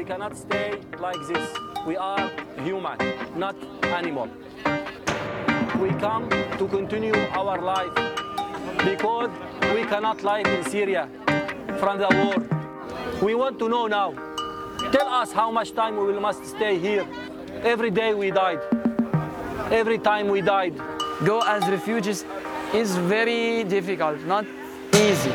we cannot stay like this. We are human, not animal. We come to continue our life because we cannot live in Syria from the war. We want to know now. Tell us how much time we must stay here. Every day we died. Every time we died. Go as refugees is very difficult, not easy.